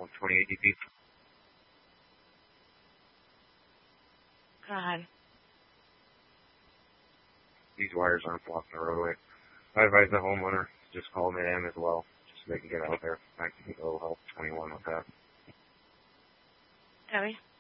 128 DP. God. These wires aren't blocking the roadway. I advise the homeowner just call Mid-Am as well, just so they can get out there. I can go help 21 with that. Debbie?